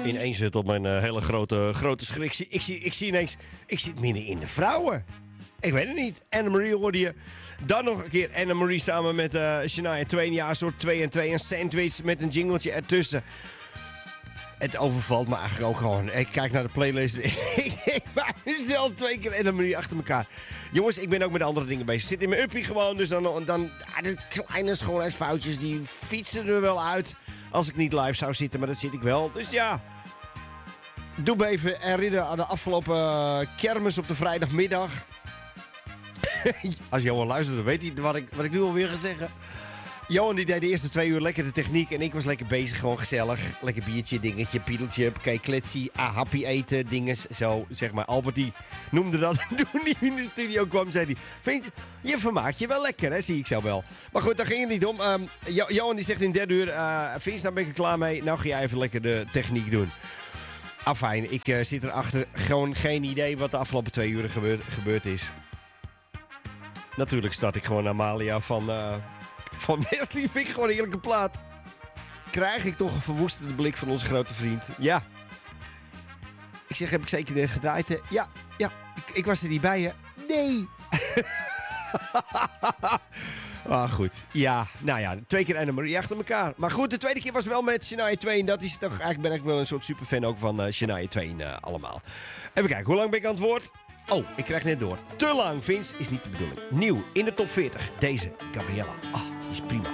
Ineens tot mijn hele grote schrik. Ik zie ineens, ik zit midden in de vrouwen. Ik weet het niet. Annemarie hoorde je. Dan nog een keer Annemarie samen met Shania Twain. Ja, een soort 2 en 2. Een sandwich met een jingletje ertussen. Het overvalt me eigenlijk ook gewoon. Ik kijk naar de playlist. Ik maak mezelf 2 keer Annemarie achter elkaar. Jongens, ik ben ook met andere dingen bezig. Ik zit in mijn uppie gewoon. Dus dan de kleine schoonheidsfoutjes die fietsen er wel uit. Als ik niet live zou zitten, maar dat zit ik wel. Dus ja. Doe me even herinneren aan de afgelopen kermis op de vrijdagmiddag. Als Johan luistert, dan weet hij wat ik nu alweer ga zeggen. Johan die deed de eerste 2 uur lekker de techniek. En ik was lekker bezig, gewoon gezellig. Lekker biertje, dingetje, piedeltje. Kijk, kletsie, happy eten, dinges. Zo, zeg maar. Albert die noemde dat. Toen hij in de studio kwam, zei hij... Vince, je vermaakt je wel lekker, hè? Zie ik zo wel. Maar goed, daar ging het niet om. Johan die zegt in 3 uur... Vince, daar ben ik er klaar mee. Nou ga jij even lekker de techniek doen. Afijn, ik zit erachter. Gewoon geen idee wat de afgelopen 2 uur gebeurd is. Natuurlijk start ik gewoon Amalia van Wesley. Vind ik gewoon een eerlijke plaat. Krijg ik toch een verwoestende blik van onze grote vriend. Ja. Ik zeg, heb ik zeker gedraaid? Ja. Ik was er niet bij, hè? Nee. Goed. Ja, nou ja, 2 keer Annemarie achter elkaar. Maar goed, de tweede keer was wel met Shania Twain. Dat is toch, eigenlijk ben ik wel een soort superfan ook van Shania Twain allemaal. Even kijken, hoe lang ben ik aan het woord? Oh, ik krijg net door. Te lang, Vince, is niet de bedoeling. Nieuw in de top 40. Deze, Gabriella. Die is prima.